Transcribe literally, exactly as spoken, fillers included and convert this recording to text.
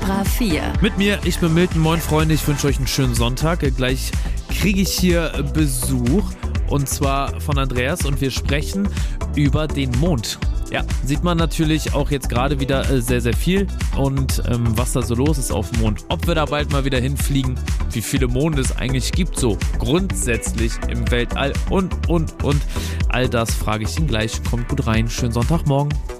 Tora vier. Mit mir, ich bin Milton. Moin Freunde, ich wünsche euch einen schönen Sonntag. Gleich kriege ich hier Besuch und zwar von Andreas und wir sprechen über den Mond. Ja, sieht man natürlich auch jetzt gerade wieder äh, sehr, sehr viel und ähm, was da so los ist auf dem Mond. Ob wir da bald mal wieder hinfliegen, wie viele Monde es eigentlich gibt, so grundsätzlich im Weltall und, und, und. All das frage ich ihn gleich. Kommt gut rein. Schönen Sonntagmorgen.